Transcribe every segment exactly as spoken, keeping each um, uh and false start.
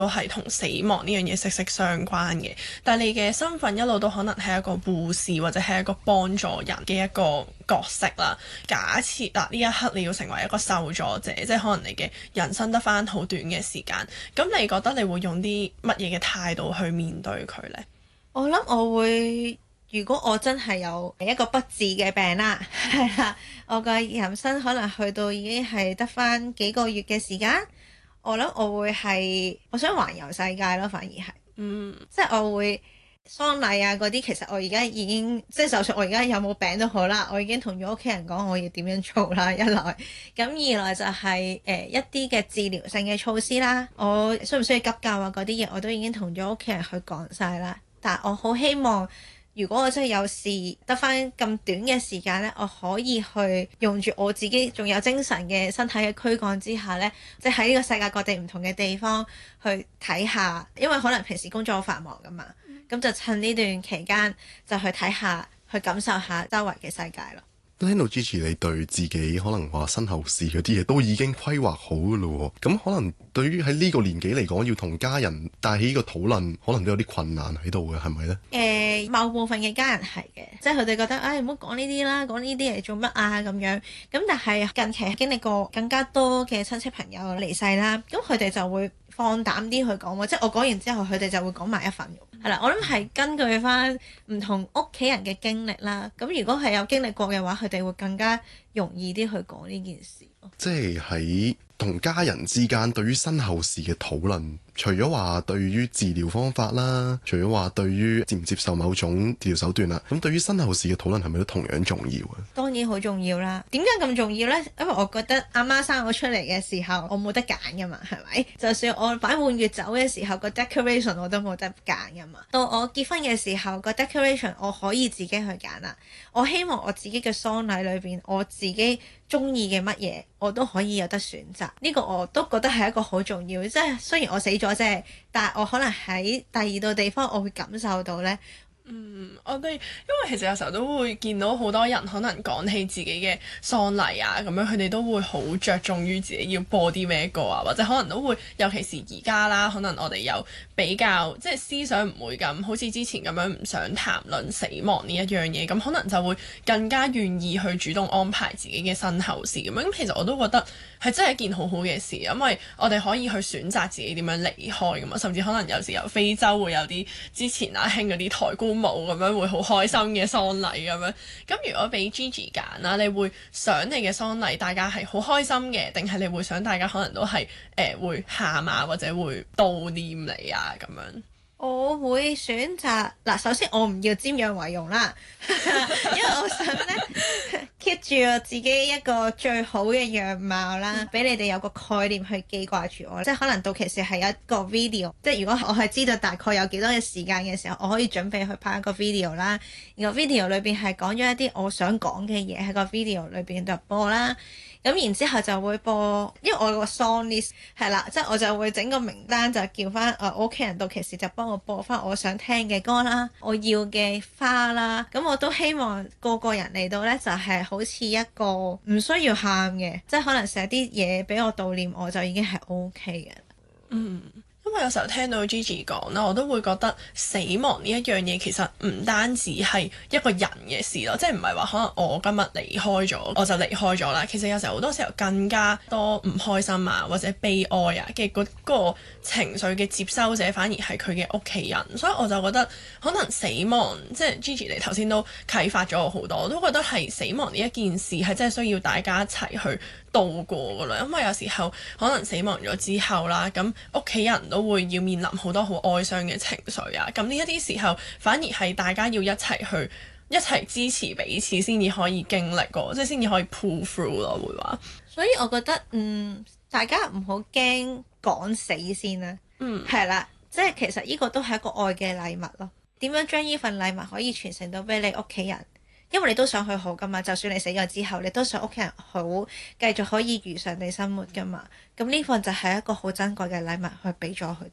都係同死亡呢樣嘢息息相關嘅。但係你嘅身份一路都可能係一個護士或者係一個幫助人嘅一個角色啦。假設嗱呢一刻你要成為一個受助者，即係可能你嘅人生得返好短嘅時間，咁你覺得你會用啲乜嘢嘅態度去面對佢呢？ 我諗我會，如果我真係有一個不治嘅病啦，係啦，我個人生可能去到已經係得返幾個月嘅時間，我諗我會係我想環遊世界咯，反而係， 嗯， 即係我會喪禮啊嗰啲，其實我而家已經即係就算我而家有冇病都好啦，我已經同咗屋企人講我要點樣做啦，一來咁二來就係、是、誒、呃、一啲嘅治療性嘅措施啦，我需唔需要急救啊嗰啲嘢我都已經同咗屋企人去講晒啦，但係我好希望。如果我真係有事得返咁短嘅時間呢，我可以去用住我自己仲有精神嘅身體嘅軀幹之下呢，即係喺呢個世界各地唔同嘅地方去睇下，因為可能平時工作好繁忙㗎嘛，咁、嗯、就趁呢段期間就去睇下，去感受下周圍嘅世界咯。 聽到 Gigi 你對自己可能話身後事嗰啲嘢都已經規劃好㗎咯喎，咁可能對於喺呢個年紀嚟講，要同家人帶起呢個討論，可能都有啲困難喺度嘅，係咪呢？ 誒、呃，某部分嘅家人係嘅，即係佢哋覺得，唉、哎，唔好講呢啲啦，講呢啲嚟做乜啊咁樣。咁但係近期經歷過更加多嘅親戚朋友離世啦，咁佢哋就會放膽啲去講喎，即係我講完之後，佢哋就會講埋一份。係啦，我諗係根據翻唔同屋企人嘅經歷啦。咁如果係有經歷過嘅話，佢哋會更加容易啲去講呢件事。 即係喺同家人之間對於身後事嘅討論，除咗話對於治療方法啦，除咗話對於接唔接受某種治療手段啦，咁對於身後事嘅討論係咪都同樣重要啊？ 當然好重要啦。點解咁重要呢？因為我覺得阿媽生我出嚟嘅時候，我冇得揀噶嘛，係咪？就算我擺滿月酒嘅時候，個 decoration 我都冇得揀噶嘛。到我結婚嘅時候，個 decoration 我可以自己去揀啦。我希望我自己嘅喪禮裏邊，我自己中意嘅乜嘢，我都可以有得選擇。呢個我都覺得係一個好重要。即係雖然我死咗啫，但係我可能喺第二度地方，我會感受到呢。 嗯，我哋因為其實有時候都會見到好多人可能講起自己嘅喪禮啊，咁樣佢哋都會好着重於自己要播啲咩歌啊，或者可能都會，尤其是而家啦，可能我哋有比較即係思想唔會咁好似之前咁樣唔想談論死亡呢一樣嘢，咁可能就會更加願意去主動安排自己嘅身後事咁樣。咁其實我都覺得係真係一件好好嘅事，因為我哋可以去選擇自己點樣離開㗎嘛，甚至可能有時候非洲會有啲之前啊興嗰啲抬棺舞咁樣會好開心嘅喪禮咁樣。咁如果俾 Gigi 揀啦，你會想你嘅喪禮大家係好開心嘅，定係你會想大家可能都係誒、呃、會喊啊或者會悼念你啊咁樣？ 我會選擇嗱，首先我唔要瞻仰遺容啦，因為我想咧 keep 住我自己一個最好嘅樣貌啦，俾你哋有個概念去記掛住我。即係可能到期時係一個 video，即係如果我係知道大概有幾多嘅時間嘅時候，我可以準備去拍一個 video 啦。然後 video 裏邊係講咗一啲我想講嘅嘢喺個 video 裏邊就播啦。咁然之後就會播，因為我個 song list 係啦，即係我就會整個名單就叫翻誒我屋企人到期時就幫我播翻我想聽嘅歌啦，我要嘅花啦，咁我都希望個個人嚟到呢，就係好似一個唔需要喊嘅，即係可能寫啲嘢俾我悼念我就已經係 OK 嘅。 嗯。因為有時候聽到 Gigi 講啦，我都會覺得死亡呢一樣嘢其實唔單止係一個人嘅事咯，即係唔係話可能我今日離開咗我就離開咗啦。其實有時候好多時候更加多唔開心啊或者悲哀啊嘅嗰個情緒嘅接收者反而係佢嘅屋企人，所以我就覺得可能死亡即係 Gigi 你頭先都啟發咗我好多，我都覺得係死亡呢一件事係真係需要大家一齊去度過噶啦，因為有時候可能死亡咗之後啦，咁屋企人都會要面臨好多好哀傷嘅情緒啊，咁呢一啲時候反而係大家要一齊去一齊支持彼此先至可以經歷過，即係先至可以 pull through 咯，會話。 所以我覺得嗯，大家唔好驚趕死先啦，嗯，係啦，即係其實呢個都係一個愛嘅禮物咯。點樣將呢份禮物可以傳承到俾你屋企人？因為你都想佢好噶嘛，就算你死咗之後，你都想屋企人好，繼續可以如常地生活噶嘛。咁呢份就係一個好珍貴嘅禮物，去俾咗佢哋咯。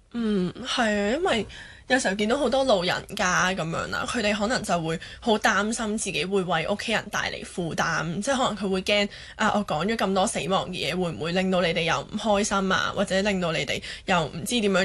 嗯，係啊，因為有時候見到好多老人家咁樣啦，佢哋可能就會好擔心自己會為屋企人帶嚟負擔，即係可能佢會驚啊，我講咗咁多死亡嘅嘢，會唔會令到你哋又唔開心啊，或者令到你哋又唔知點樣